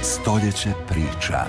Stoljeće priča.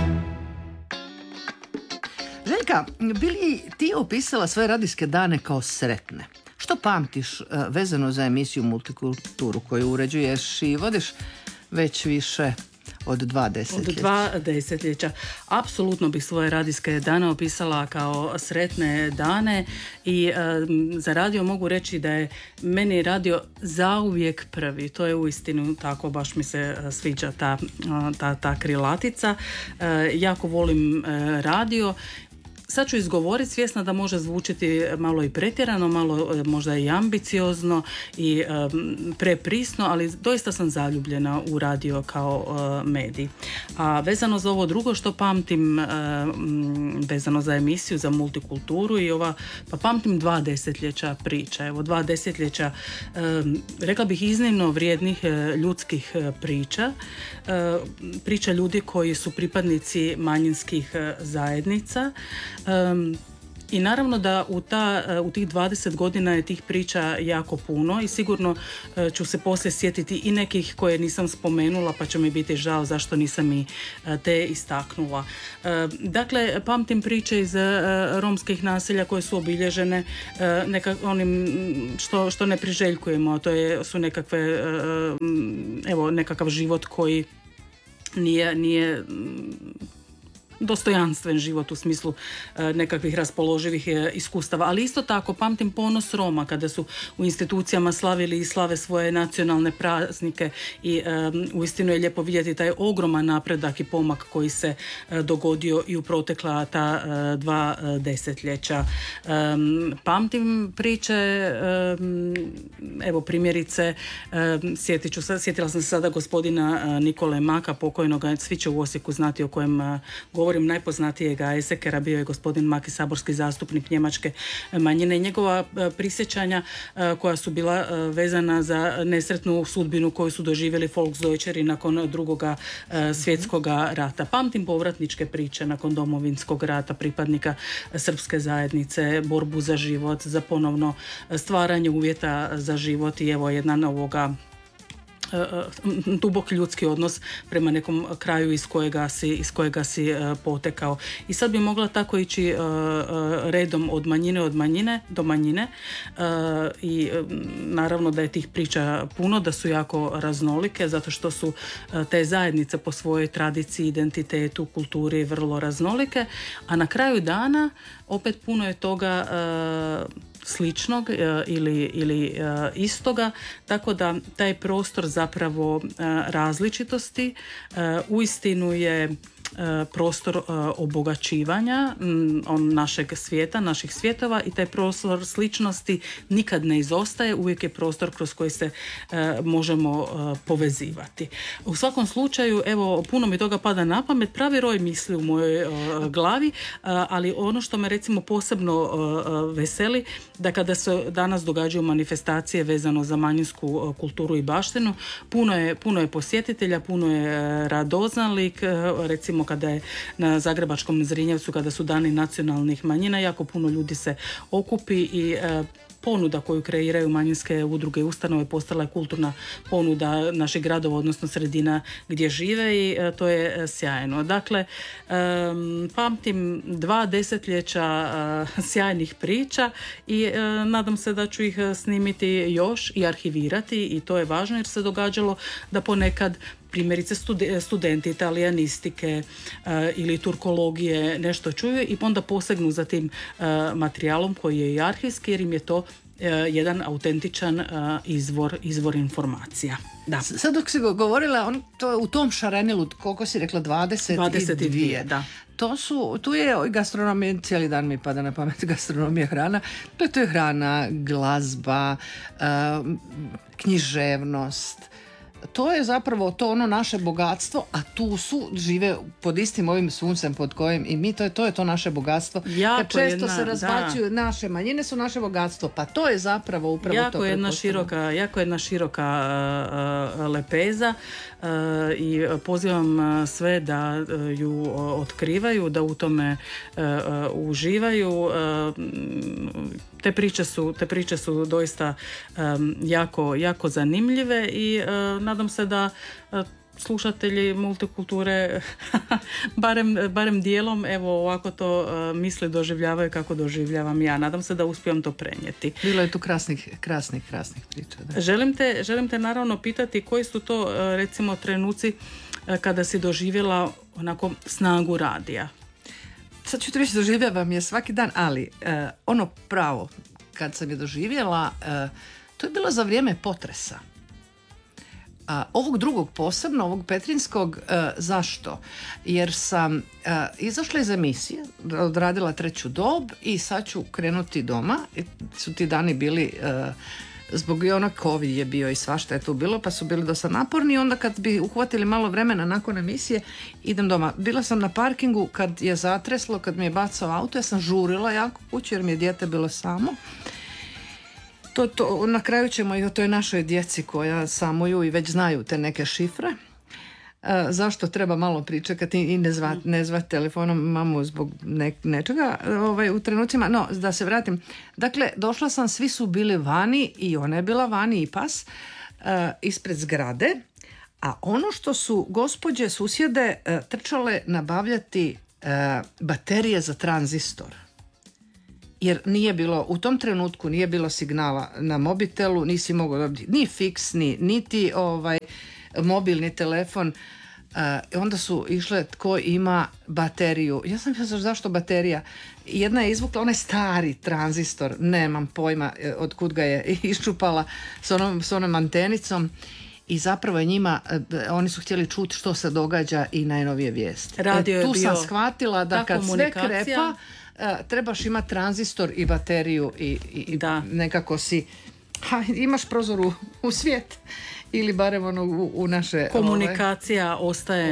Željka, bi li ti opisala svoje radijske dane kao sretne? Što pamtiš vezano za emisiju Multikulturu koju uređuješ i vodiš već više od 2 desetljeća? Od 2 desetljeća. Apsolutno bih svoje radijske dane opisala kao sretne dane i za radio mogu reći da je meni radio zauvijek prvi. To je uistinu tako, baš mi se sviđa ta krilatica. Jako volim radio. Sad ću izgovoriti svjesna da može zvučiti malo i pretjerano, malo možda i ambiciozno i preprisno, ali doista sam zaljubljena u radio kao medij. A vezano za ovo drugo što pamtim, vezano za emisiju, za multikulturu i pa pamtim 2 desetljeća priča. Evo 2 desetljeća, rekla bih iznimno vrijednih ljudskih priča. Priča ljudi koji su pripadnici manjinskih zajednica. I naravno da u tih 20 godina je tih priča jako puno i sigurno ću se poslije sjetiti i nekih koje nisam spomenula, pa će mi biti žao zašto nisam i te istaknula. Dakle, pamtim priče iz romskih naselja koje su obilježene onim što ne priželjkujemo, a su nekakve, nekakav život koji nije dostojanstven život u smislu nekakvih raspoloživih iskustava, ali isto tako pamtim ponos Roma kada su u institucijama slavili i slave svoje nacionalne praznike i uistinu je lijepo vidjeti taj ogroman napredak i pomak koji se dogodio i u protekla ta 2 desetljeća. Pamtim priče, evo primjerice, sjetila sam se sada gospodina Nikole Maka, pokojnoga, svi će u Osijeku znati o kojem govorim, najpoznatijega Esekera, bio je gospodin Mak i saborski zastupnik njemačke manjine i njegova prisjećanja koja su bila vezana za nesretnu sudbinu koju su doživjeli Volksdeutscheri nakon drugoga svjetskoga rata. Pamtim povratničke priče nakon Domovinskog rata, pripadnika srpske zajednice, borbu za život, za ponovno stvaranje uvjeta za život i evo jedan dubok ljudski odnos prema nekom kraju iz kojega si potekao. I sad bi mogla tako ići redom od manjine do manjine i naravno da je tih priča puno, da su jako raznolike zato što su te zajednice po svojoj tradiciji, identitetu, kulturi vrlo raznolike, a na kraju dana opet puno je toga sličnog ili istoga, tako da taj prostor zapravo različitosti uistinu je prostor obogaćivanja našeg svijeta, naših svjetova i taj prostor sličnosti nikad ne izostaje, uvijek je prostor kroz koji se možemo povezivati. U svakom slučaju, evo, puno mi toga pada na pamet, pravi roj misli u mojoj glavi, ali ono što me recimo posebno veseli, da kada se danas događaju manifestacije vezano za manjinsku kulturu i baštinu, puno je posjetitelja, puno je radoznalik, recimo kada je na Zagrebačkom Zrinjevcu, kada su dani nacionalnih manjina, jako puno ljudi se okupi i ponuda koju kreiraju manjinske udruge i ustanove postala je kulturna ponuda naših gradova, odnosno sredina gdje žive i to je sjajno. Dakle, pamtim 2 desetljeća sjajnih priča i nadam se da ću ih snimiti još i arhivirati i to je važno jer se događalo da ponekad primjerice studenti italijanistike ili turkologije nešto čuju i onda posegnu za tim materijalom koji je i arhivski jer im je to jedan autentičan izvor informacija. Da. Sad dok si govorila u tom šarenilu, koliko si rekla, 22, da. Tu je gastronomija, cijeli dan mi pada na pamet gastronomija, hrana. To je hrana, glazba, književnost. To je zapravo to ono naše bogatstvo, a tu žive pod istim ovim suncem pod kojim i mi, to je to naše bogatstvo. Kad često se razbacuju naše manjine su naše bogatstvo, pa to je zapravo upravo to. Jako jedna široka lepeza i pozivam sve da ju otkrivaju, da u tome uživaju. Te priče su doista jako, jako zanimljive i nadam se da slušatelji multikulture barem dijelom evo ovako to misle doživljavaju kako doživljavam ja. Nadam se da uspijem to prenijeti. Bilo je tu krasnih priča. Da. Želim te naravno pitati koji su to recimo trenuci kada si doživjela onako snagu radija. Sad ću ti reći, doživljavam je svaki dan, ali ono pravo kad sam je doživjela, to je bilo za vrijeme potresa. Ovog drugog posebno, ovog petrinskog, zašto? Jer sam izašla iz emisije, odradila 3. dob i sad ću krenuti doma. Su ti dani bili, zbog i ona COVID je bio i svašta je tu bilo, pa su bili dosta naporni i onda kad bi uhvatili malo vremena nakon emisije, idem doma. Bila sam na parkingu kad je zatreslo, kad mi je bacao auto, ja sam žurila jako kući jer mi je dijete bilo samo. To, na kraju ćemo i o toj našoj djeci koja samuju i već znaju te neke šifre. Zašto treba malo pričekati i ne zvati telefonom mamu zbog nečega u trenucima. No, da se vratim. Dakle, došla sam, svi su bili vani i ona je bila vani i pas ispred zgrade. A ono što su gospođe susjede trčale nabavljati baterije za tranzistor. Jer nije bilo, u tom trenutku nije bilo signala na mobitelu, nisi mogao dobiti ni fiksni, niti mobilni telefon. Onda su išle tko ima bateriju. Ja sam mislila zašto baterija. Jedna je izvukla onaj stari tranzistor, nemam pojma od kud ga je iščupala s onom antenicom. I zapravo je njima, oni su htjeli čuti što se događa i najnovije vijesti. Tu sam shvatila da kad sve krepa, trebaš imati tranzistor i bateriju i nekako si imaš prozor u svijet ili barem u naše... Komunikacija ostaje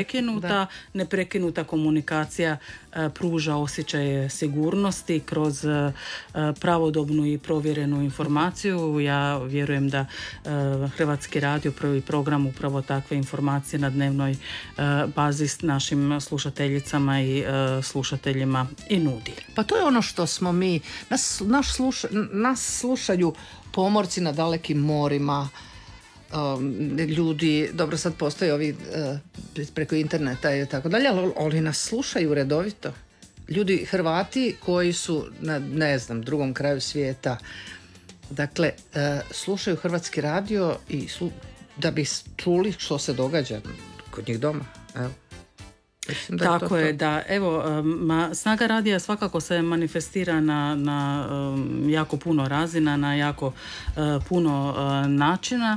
neprekinuta komunikacija pruža osjećaj sigurnosti kroz pravodobnu i provjerenu informaciju. Ja vjerujem da Hrvatski radio, prvi program, upravo takve informacije na dnevnoj bazi s našim slušateljicama i slušateljima i nudi. Pa to je ono što smo mi, nas slušaju pomorci na dalekim morima, ljudi, dobro sad postoje ovi preko interneta i tako dalje, ali nas slušaju redovito. Ljudi Hrvati koji su na, drugom kraju svijeta. Dakle, slušaju Hrvatski radio i da bi čuli što se događa kod njih doma. Evo. Tako je, da. Evo, snaga radija svakako se manifestira na jako puno razina, na jako puno načina.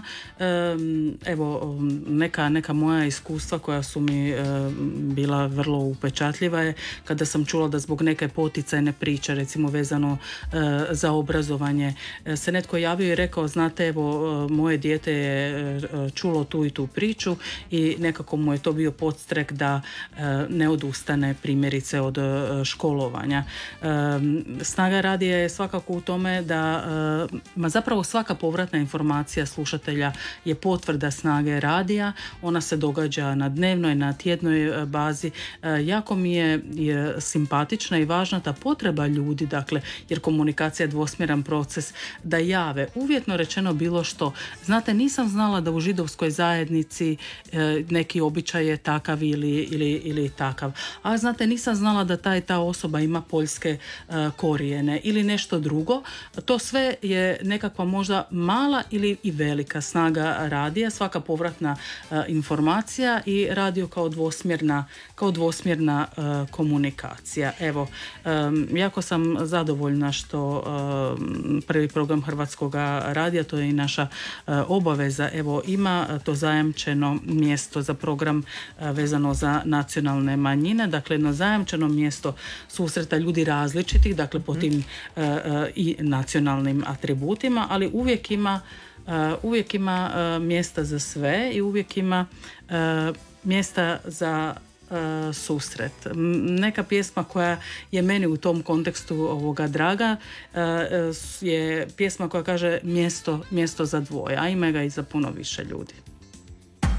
Evo, neka moja iskustva koja su mi bila vrlo upečatljiva je kada sam čula da zbog neke poticajne priče, recimo vezano za obrazovanje, se netko javio i rekao, znate, evo, moje dijete je čulo tu i tu priču i nekako mu je to bio podstrek da ne odustane primjerice od školovanja. Snaga radija je svakako u tome da zapravo svaka povratna informacija slušatelja je potvrda snage radija. Ona se događa na dnevnoj, na tjednoj bazi. Jako mi je simpatična i važna ta potreba ljudi, dakle, jer komunikacija je dvosmjeran proces, da jave uvjetno rečeno bilo što. Znate, nisam znala da u židovskoj zajednici neki običaj je takav ili takav. A znate, nisam znala da ta osoba ima poljske korijene ili nešto drugo. To sve je nekakva možda mala ili i velika snaga radija, svaka povratna informacija i radio kao dvosmjerna komunikacija. Evo, jako sam zadovoljna što prvi program Hrvatskog radija, to je i naša obaveza, evo, ima to zajamčeno mjesto za program vezano za nacionalne manjine, dakle jedno zajamčeno mjesto susreta ljudi različitih, dakle po tim i nacionalnim atributima, ali uvijek ima mjesta za sve i uvijek ima mjesta za susret. Neka pjesma koja je meni u tom kontekstu ovoga draga je pjesma koja kaže mjesto za dvoje, a ima ga i za puno više ljudi.